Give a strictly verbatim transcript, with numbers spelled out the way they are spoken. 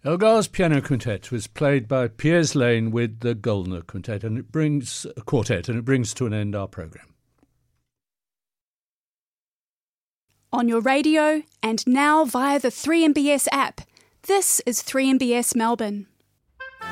Elgar's Piano Quintet was played by Piers Lane with the Goldner Quintet, and it brings a quartet, and it brings to an end our programme. On your radio and now via the three M B S app, this is three M B S Melbourne.